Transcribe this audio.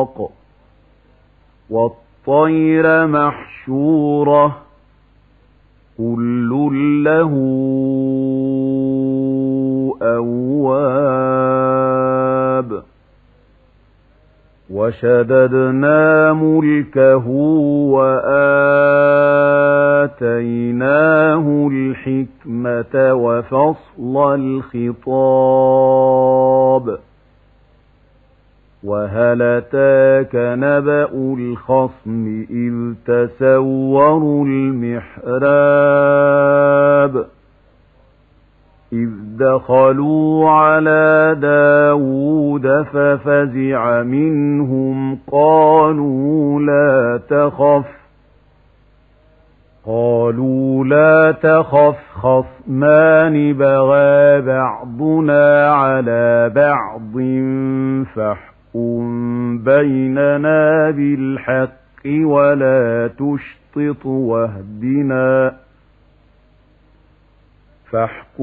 إسحاق والطير محشورة كل له أواب وشددنا ملكه وآتيناه الحكمة وفصل الخطاب وهل أتاك نبأ الخصم إذ تسوروا المحراب إذ دخلوا على داود ففزع منهم قالوا لا تخف خصمان بغى بعضنا على بعض فاحكم بيننا بالحق ولا تشطط واهدنا